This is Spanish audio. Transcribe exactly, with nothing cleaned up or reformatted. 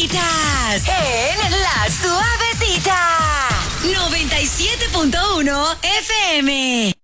Suavecitas en La Suavecita noventa y siete punto uno F M.